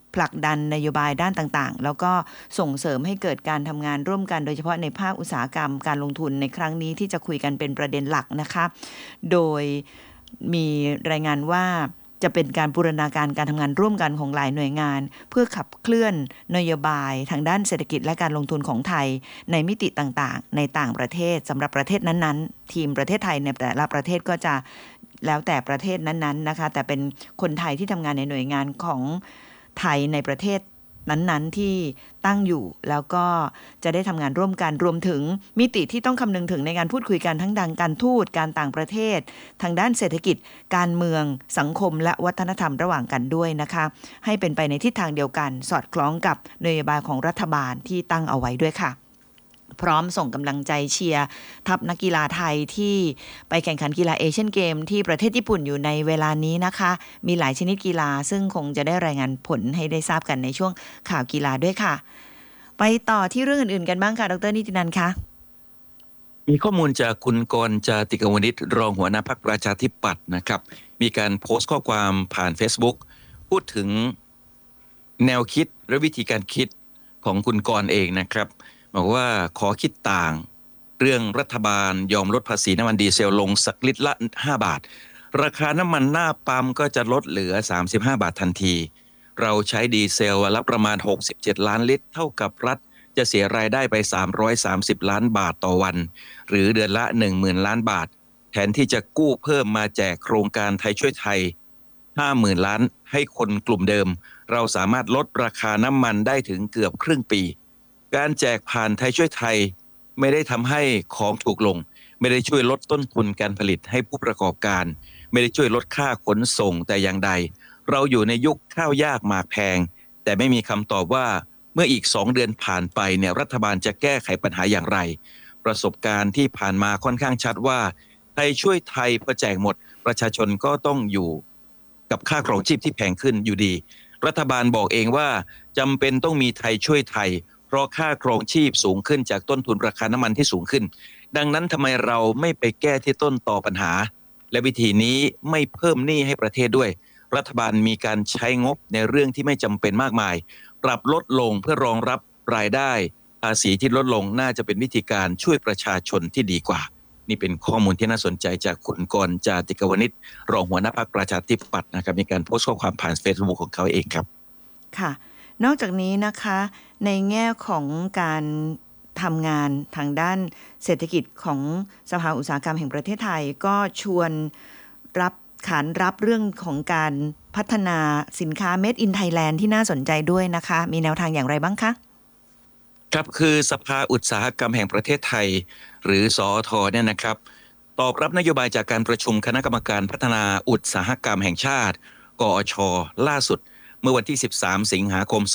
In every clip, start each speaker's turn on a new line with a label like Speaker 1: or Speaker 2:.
Speaker 1: ผลักดันนโยบายด้านต่างๆแล้วก็ส่งเสริมให้เกิดการทำงานร่วมกันโดยเฉพาะในภาคอุตสาหกรรมการลงทุนในครั้งนี้ที่จะคุยกันเป็นประเด็นหลักนะคะโดยมีรายงานว่าจะเป็นการบูรณาการการทำงานร่วมกันของหลายหน่วยงานเพื่อขับเคลื่อนนโยบายทางด้านเศรษฐกิจและการลงทุนของไทยในมิติต่างๆในต่างประเทศสำหรับประเทศนั้นๆทีมประเทศไทยในแต่ละประเทศก็จะแล้วแต่ประเทศนั้นๆนะคะแต่เป็นคนไทยที่ทำงานในหน่วยงานของไทยในประเทศนั้นๆที่ตั้งอยู่แล้วก็จะได้ทำงานร่วมกันรวมถึงมิติที่ต้องคำนึงถึงในการพูดคุยกันทั้งดังการทูตการต่างประเทศทางด้านเศรษฐกิจการเมืองสังคมและวัฒนธรรมระหว่างกันด้วยนะคะให้เป็นไปในทิศทางเดียวกันสอดคล้องกับนโยบายของรัฐบาลที่ตั้งเอาไว้ด้วยค่ะพร้อมส่งกำลังใจเชียร์ทัพนักกีฬาไทยที่ไปแข่งขันกีฬาเอเชียนเกมที่ประเทศญี่ปุ่นอยู่ในเวลานี้นะคะมีหลายชนิดกีฬาซึ่งคงจะได้รายงานผลให้ได้ทราบกันในช่วงข่าวกีฬาด้วยค่ะไปต่อที่เรื่องอื่นๆกันบ้างค่ะดร.นิตินันท์คะ
Speaker 2: มีข้อมูลจากคุณกรณ์ จาติกวณิชรองหัวหน้าพรรคประชาธิปัตย์นะครับมีการโพสต์ข้อความผ่าน Facebook พูดถึงแนวคิดและวิธีการคิดของคุณกรณ์เองนะครับบอกว่าขอคิดต่างเรื่องรัฐบาลยอมลดภาษีน้ำมันดีเซลลงสักลิตรละ5 บาทราคาน้ำมันหน้าปั๊มก็จะลดเหลือ35 บาททันทีเราใช้ดีเซลวันละประมาณ67 ล้านลิตรเท่ากับรัฐจะเสียรายได้ไป330 ล้านบาทต่อวันหรือเดือนละ 10,000 ล้านบาทแทนที่จะกู้เพิ่มมาแจกโครงการไทยช่วยไทย50,000 ล้านให้คนกลุ่มเดิมเราสามารถลดราคาน้ำมันได้ถึงเกือบครึ่งปีการแจกผ่านไทยช่วยไทยไม่ได้ทำให้ของถูกลงไม่ได้ช่วยลดต้นทุนการผลิตให้ผู้ประกอบการไม่ได้ช่วยลดค่าขนส่งแต่อย่างใดเราอยู่ในยุคข้าวยากหมากแพงแต่ไม่มีคำตอบว่าเมื่ออีก2 เดือนผ่านไปเนี่ยรัฐบาลจะแก้ไขปัญหาอย่างไรประสบการณ์ที่ผ่านมาค่อนข้างชัดว่าไทยช่วยไทยพอแจกหมดประชาชนก็ต้องอยู่กับค่าครองชีพที่แพงขึ้นอยู่ดีรัฐบาลบอกเองว่าจำเป็นต้องมีไทยช่วยไทยเพราะค่าครองชีพสูงขึ้นจากต้นทุนราคาน้ำมันที่สูงขึ้นดังนั้นทำไมเราไม่ไปแก้ที่ต้นต่อปัญหาและวิธีนี้ไม่เพิ่มหนี้ให้ประเทศด้วยรัฐบาลมีการใช้งบในเรื่องที่ไม่จำเป็นมากมายปรับลดลงเพื่อรองรับรายได้ภาษีที่ลดลงน่าจะเป็นวิธีการช่วยประชาชนที่ดีกว่านี่เป็นข้อมูลที่น่าสนใจจากคุณกรณ์ จาติกวณิชรองหัวหน้าพรรคประชาธิปัตย์นะครับมีการโพสต์ข้อความผ่าน Facebook ของเขาเองครับ
Speaker 1: ค่ะนอกจากนี้นะคะในแง่ของการทำงานทางด้านเศรษฐกิจของสภาอุตสาหกรรมแห่งประเทศไทยก็ชวนรับขานรับเรื่องของการพัฒนาสินค้า Made in Thailand ที่น่าสนใจด้วยนะคะมีแนวทางอย่างไรบ้างคะ
Speaker 2: ครับคือสภาอุตสาหกรรมแห่งประเทศไทยหรือสอทเนี่ยนะครับตอบรับนโยบายจากการประชุมคณะกรรมการพัฒนาอุตสาหกรรมแห่งชาติกอชล่าสุดเมื่อวันที่13 สิงหาคม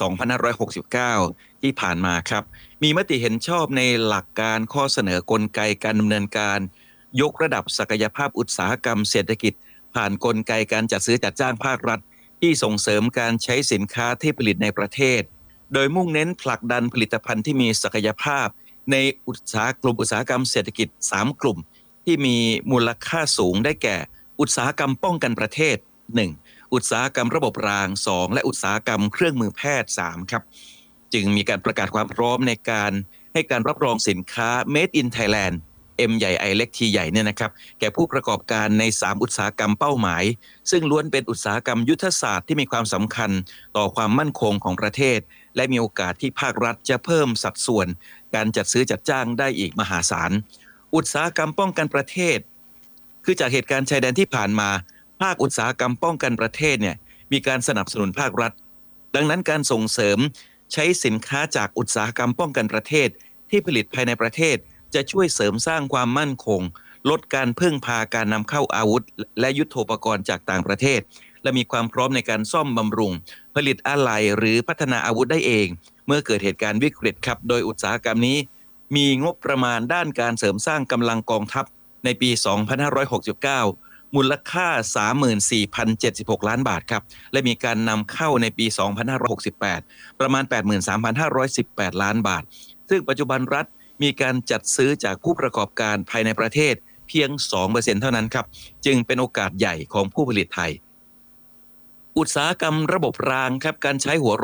Speaker 2: 2569 ที่ผ่านมาครับมีมติเห็นชอบในหลักการข้อเสนอกลไกการดำเนินการยกระดับศักยภาพอุตสาหกรรมเศรษฐกิจผ่านกลไกการจัดซื้อจัดจ้างภาครัฐที่ส่งเสริมการใช้สินค้าที่ผลิตในประเทศโดยมุ่งเน้นผลักดันผลิตภัณฑ์ที่มีศักยภาพในกลุ่มอุตสาหกรรมเศรษฐกิจ3 กลุ่มที่มีมูลค่าสูงได้แก่อุตสาหกรรมป้องกันประเทศ1อุตสาหกรรมระบบราง2และอุตสาหกรรมเครื่องมือแพทย์3ครับจึงมีการประกาศความพร้อมในการให้การรับรองสินค้า Made in Thailand M ใหญ่ I เล็ก T ใหญ่เนี่ยนะครับแก่ผู้ประกอบการใน3อุตสาหกรรมเป้าหมายซึ่งล้วนเป็นอุตสาหกรรมยุทธศาสตร์ที่มีความสำคัญต่อความมั่นคงของประเทศและมีโอกาสที่ภาครัฐจะเพิ่มสัดส่วนการจัดซื้อจัดจ้างได้อีกมหาศาลอุตสาหกรรมป้องกันประเทศคือจากเหตุการณ์ชายแดนที่ผ่านมาภาคอุตสาหกรรมป้องกันประเทศเนี่ยมีการสนับสนุนภาครัฐดังนั้นการส่งเสริมใช้สินค้าจากอุตสาหกรรมป้องกันประเทศที่ผลิตภายในประเทศจะช่วยเสริมสร้างความมั่นคงลดการพึ่งพาการนำเข้าอาวุธและยุทโธปกรณ์จากต่างประเทศและมีความพร้อมในการซ่อมบำรุงผลิตอะไหล่หรือพัฒนาอาวุธได้เองเมื่อเกิดเหตุการณ์วิกฤตครับโดยอุตสาหกรรมนี้มีงบประมาณด้านการเสริมสร้างกำลังกองทัพในปี 2569 มูลค่า 34,076 ล้านบาทครับและมีการนำเข้าในปี 2568 ประมาณ 83,518 ล้านบาทซึ่งปัจจุบันรัฐมีการจัดซื้อจากผู้ประกอบการภายในประเทศเพียง 2% เท่านั้นครับจึงเป็นโอกาสใหญ่ของผู้ผลิตไทยอุตสาหกรรมระบบรางครับการใช้หัว